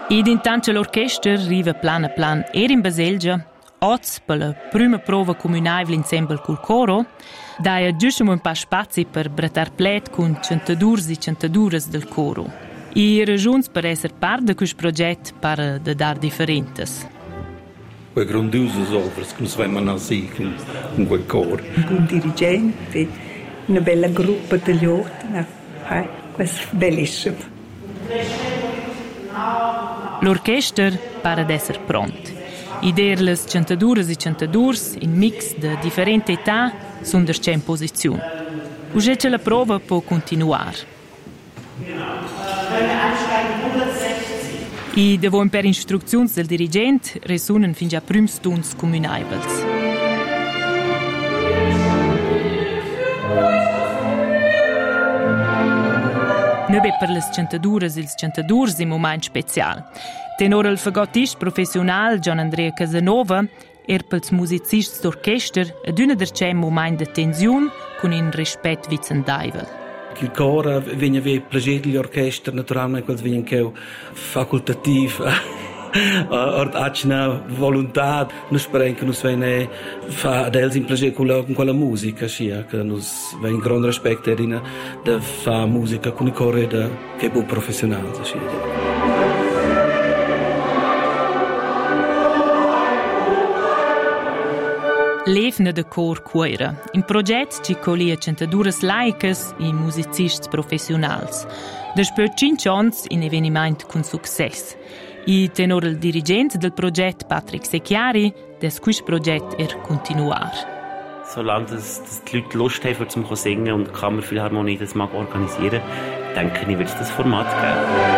Ed intanto l'orchestra riva plan a plan in Baselgia, oz per la prima prova comunale insieme col coro, daia giusto un po' spazi per brattar plet con cantadurs e cantaduras del coro. E ragions per essere parte di questo progetto para da dar differentes. Quei grandiose opere che si vanno a seguire con quel coro. Un buon dirigente, una bella gruppa degli altri, questo è bellissimo. L'orchestra pare d'essere pronta. Ider les cantaduras e cantadurs in mix de differenti età sono già in posizione. Usce che la prova può continuare. E devon per instruczioni del dirigente resunen fin già primi stunds comunaibels. Nebe per les cantaduras e ils cantadurs in moment special. Tenor il fagottist professional Gian Andrea Casanova pels musicists d'orchestra ad una dercem moment de tensiun con in rispet vizendaivel. Il coro viene a piacere degli orchestra, naturalmente quels viene anche facultativ. C'è una volontà, noi speriamo che nos viene fa dels in piacere con quella musica, sia che nos viene in grande rispetto di fare musica con il coro che è buon professionale, sia. Levna de cor cuera. In proget ci colia cantaduras laicas e musicists professionals. Despö 5 ans in eveniment con success. E tenor il dirigente del proget Patrick Secchiari, des quist proget continuar. Solange die Leute Lust haben zum Singen und die Kammerphilharmonie das mag organisieren, denke ich, wird es das Format geben.